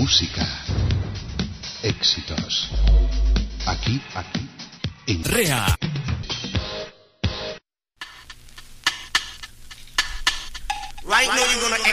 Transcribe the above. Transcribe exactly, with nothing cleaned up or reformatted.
música, éxitos. Aquí, aquí, en Rea. Right now you're gonna